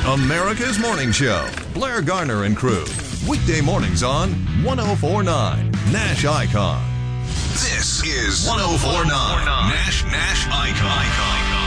America's Morning Show. Blair Garner and crew. Weekday mornings on 1049 Nash Icon. This is 1049 Nash Icon.